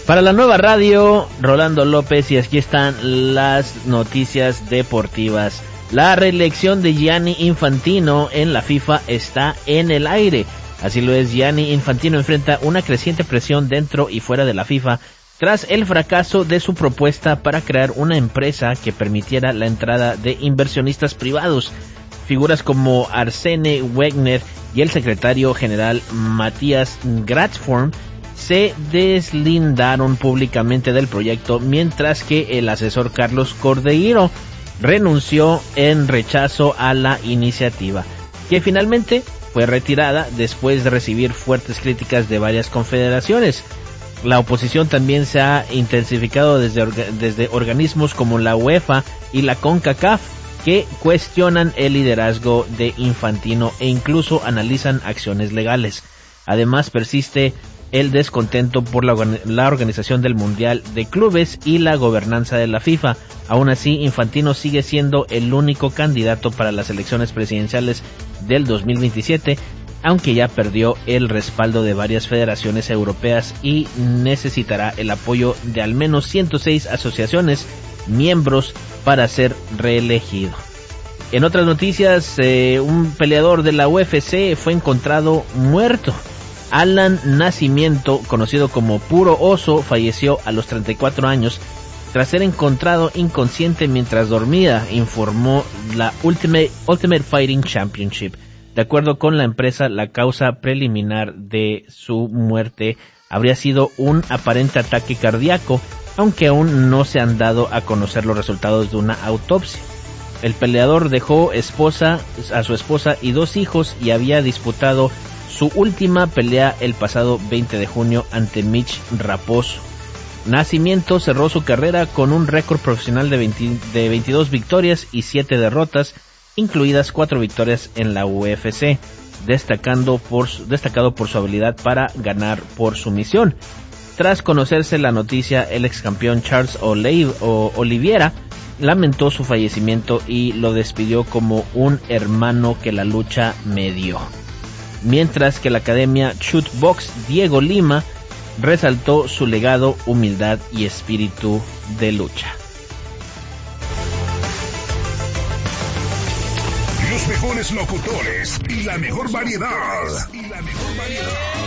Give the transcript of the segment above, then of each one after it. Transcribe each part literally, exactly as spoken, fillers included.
Para la nueva radio, Rolando López, y aquí están las noticias deportivas. La reelección de Gianni Infantino en la FIFA está en el aire. Así lo es, Gianni Infantino enfrenta una creciente presión dentro y fuera de la FIFA tras el fracaso de su propuesta para crear una empresa que permitiera la entrada de inversionistas privados. Figuras como Arsene Wenger y el secretario general Matthias Grasform se deslindaron públicamente del proyecto, mientras que el asesor Carlos Cordeiro renunció en rechazo a la iniciativa, que finalmente fue retirada después de recibir fuertes críticas de varias confederaciones. La oposición también se ha intensificado desde, orga- desde organismos como la UEFA y la CONCACAF, que cuestionan el liderazgo de Infantino e incluso analizan acciones legales. Además, persiste el descontento por la, la organización del Mundial de Clubes y la gobernanza de la FIFA. Aún así, Infantino sigue siendo el único candidato para las elecciones presidenciales del dos mil veintisiete, aunque ya perdió el respaldo de varias federaciones europeas y necesitará el apoyo de al menos ciento seis asociaciones miembros para ser reelegido. En otras noticias, eh, un peleador de la U F C fue encontrado muerto. Alan Nascimento, conocido como Puro Oso, falleció a los treinta y cuatro años tras ser encontrado inconsciente mientras dormía, informó la Ultimate, Ultimate Fighting Championship. De acuerdo con la empresa, la causa preliminar de su muerte habría sido un aparente ataque cardíaco, aunque aún no se han dado a conocer los resultados de una autopsia. El peleador dejó esposa, a su esposa y dos hijos y había disputado su última pelea el pasado veinte de junio ante Mitch Raposo. Nascimento cerró su carrera con un récord profesional de, veinte, de veintidós victorias y siete derrotas, incluidas cuatro victorias en la U F C, destacando por, destacado por su habilidad para ganar por sumisión. Tras conocerse la noticia, el ex campeón Charles Oliveira lamentó su fallecimiento y lo despidió como un hermano que la lucha me dio. Mientras que la academia Shoot Box Diego Lima resaltó su legado, humildad y espíritu de lucha. Los mejores locutores y la mejor variedad. Y la mejor variedad.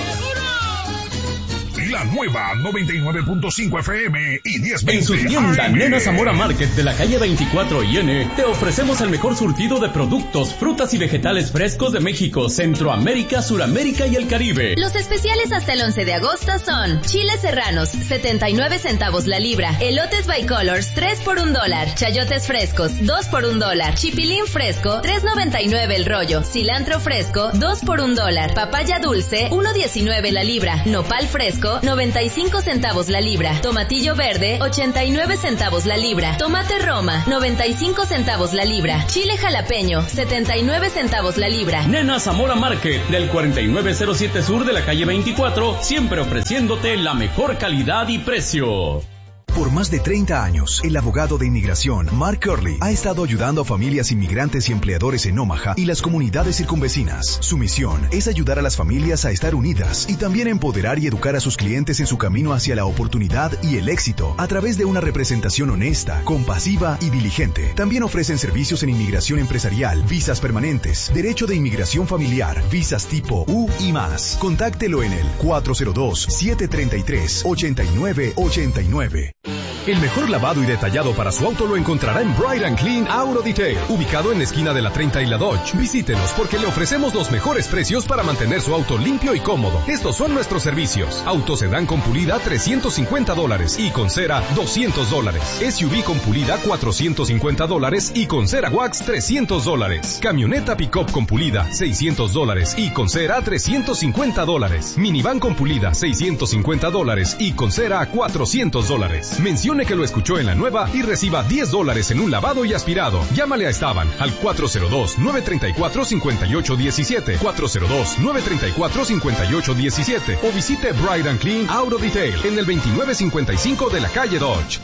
La nueva noventa y nueve punto cinco F M y diez veinte En su tienda Nena Zamora Market de la calle veinticuatro y N te ofrecemos el mejor surtido de productos, frutas y vegetales frescos de México, Centroamérica, Suramérica y el Caribe. Los especiales hasta el once de agosto son chiles serranos, setenta y nueve centavos la libra, elotes bicolors, tres por un dólar, chayotes frescos, dos por un dólar, chipilín fresco, tres noventa y nueve el rollo, cilantro fresco, dos por un dólar, papaya dulce, uno diecinueve la libra, nopal fresco, noventa y cinco centavos la libra, tomatillo verde, ochenta y nueve centavos la libra, tomate Roma, noventa y cinco centavos la libra, chile jalapeño, setenta y nueve centavos la libra. Nena Zamora Market del cuarenta y nueve cero siete sur de la calle veinticuatro, siempre ofreciéndote la mejor calidad y precio. Por más de treinta años, el abogado de inmigración, Mark Curley, ha estado ayudando a familias inmigrantes y empleadores en Omaha y las comunidades circunvecinas. Su misión es ayudar a las familias a estar unidas y también empoderar y educar a sus clientes en su camino hacia la oportunidad y el éxito a través de una representación honesta, compasiva y diligente. También ofrecen servicios en inmigración empresarial, visas permanentes, derecho de inmigración familiar, visas tipo U y más. Contáctelo en el cuatro cero dos, siete tres tres, ocho nueve ocho nueve. El mejor lavado y detallado para su auto lo encontrará en Bright and Clean Auto Detail, ubicado en la esquina de la treinta y la Dodge. Visítenos porque le ofrecemos los mejores precios para mantener su auto limpio y cómodo. Estos son nuestros servicios: auto sedán con pulida trescientos cincuenta dólares y con cera doscientos dólares. S U V con pulida cuatrocientos cincuenta dólares y con cera wax trescientos dólares. Camioneta pick-up con pulida seiscientos dólares y con cera trescientos cincuenta dólares. Minivan con pulida seiscientos cincuenta dólares y con cera cuatrocientos dólares. Mencione que lo escuchó en la nueva y reciba diez dólares en un lavado y aspirado. Llámale a Esteban al cuatro cero dos, nueve tres cuatro, cinco ocho uno siete, cuatro cero dos, nueve tres cuatro, cinco ocho uno siete o visite Bright and Clean Auto Detail en el veintinueve cincuenta y cinco de la calle Dodge.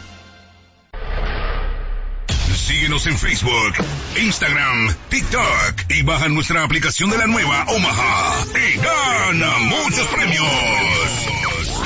Síguenos en Facebook, Instagram, TikTok y baja nuestra aplicación de la nueva Omaha y gana muchos premios.